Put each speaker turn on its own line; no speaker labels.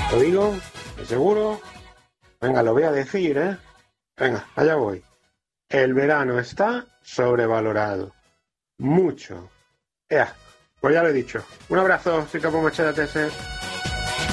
Lo digo, ¿de seguro? Venga, lo voy a decir, ¿eh? Venga, allá voy. El verano está sobrevalorado. Mucho. Ea, pues ya lo he dicho. Un abrazo, soy Capo Machada TS.